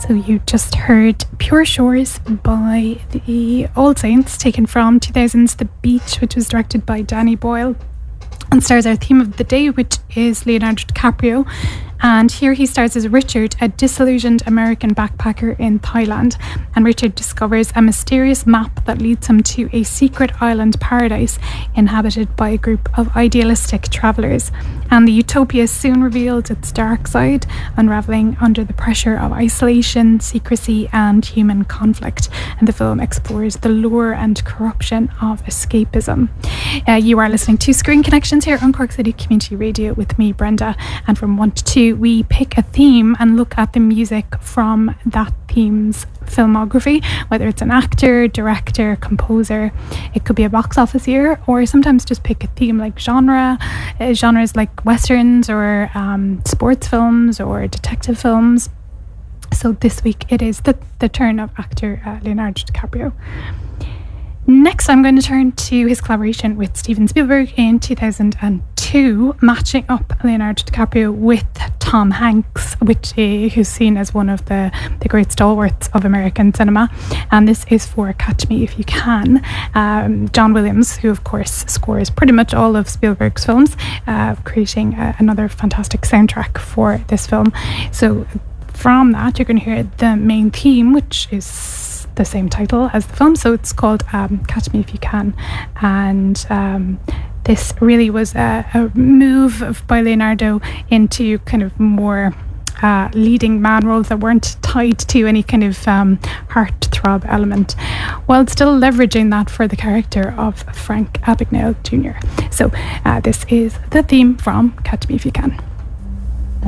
So you just heard Pure Shores by the All Saints, taken from 2000's The Beach, which was directed by Danny Boyle, and stars our theme of the day, which is Leonardo DiCaprio. And here he stars as Richard, a disillusioned American backpacker in Thailand. And Richard discovers a mysterious map that leads him to a secret island paradise inhabited by a group of idealistic travellers. And the utopia soon reveals its dark side, unravelling under the pressure of isolation, secrecy and human conflict. And the film explores the lure and corruption of escapism. You are listening to Screen Connections here on Cork City Community Radio with me, Brenda. And from 1 to 2, we pick a theme and look at the music from that theme's filmography, whether it's an actor, director, composer. It could be a box office year, or sometimes just pick a theme like genres like westerns or sports films or detective films. So this week it is the turn of actor Leonardo DiCaprio. Next, I'm going to turn to his collaboration with Steven Spielberg in 2002, matching up Leonardo DiCaprio with Tom Hanks, who's seen as one of the great stalwarts of American cinema. And this is for Catch Me If You Can. John Williams, who of course scores pretty much all of Spielberg's films, creating another fantastic soundtrack for this film. So from that, you're going to hear the main theme, which is the same title as the film, so it's called Catch Me If You Can. And this really was a move by Leonardo into kind of more leading man roles that weren't tied to any kind of heartthrob element, while still leveraging that for the character of Frank Abagnale Jr. So this is the theme from Catch Me If You Can.